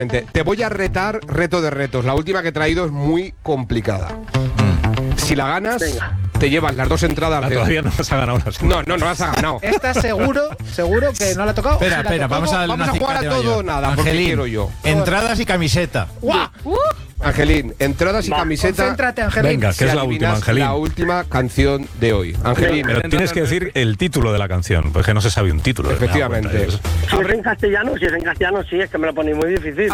Te voy a retar, reto de retos. La última que he traído es muy complicada. Si la ganas, te llevas las 2 entradas. Todavía no las ha ganado. No las ha ganado. ¿Estás seguro que no la ha tocado? Espera, vamos a darle Vamos a jugar a todo o nada, porque Angelín, quiero yo. entradas y camiseta. Angelín, entradas y camiseta. Concéntrate, Angelín. Venga, que es la última, Angelín. La última canción de hoy. Angelín. Pero tienes que decir el título de la canción, porque no se sabe un título. Efectivamente. Si es en castellano, sí, es que me lo ponéis muy difícil.